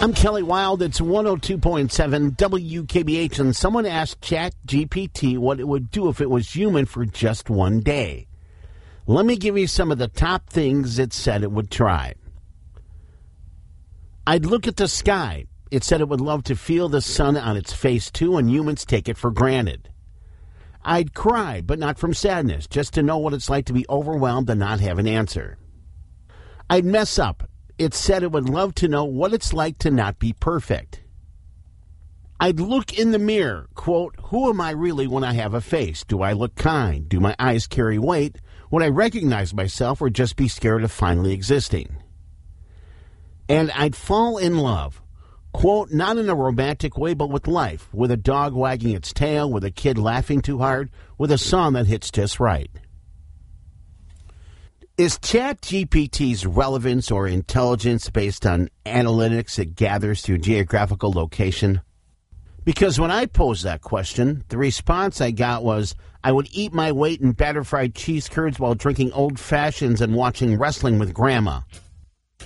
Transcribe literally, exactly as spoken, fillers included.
I'm Kelly Wild. It's one oh two point seven W K B H, and someone asked ChatGPT what it would do if it was human for just one day. Let me give you some of the top things it said it would try. I'd look at the sky. It said it would love to feel the sun on its face, too, and humans take it for granted. I'd cry, but not from sadness, just to know what it's like to be overwhelmed and not have an answer. I'd mess up. It said it would love to know what it's like to not be perfect. I'd look in the mirror, quote, who am I really when I have a face? Do I look kind? Do my eyes carry weight? Would I recognize myself or just be scared of finally existing? And I'd fall in love, quote, not in a romantic way, but with life, with a dog wagging its tail, with a kid laughing too hard, with a song that hits just right. Is ChatGPT's relevance or intelligence based on analytics it gathers through geographical location? Because when I posed that question, the response I got was, I would eat my weight in batter fried cheese curds while drinking old fashions and watching wrestling with grandma.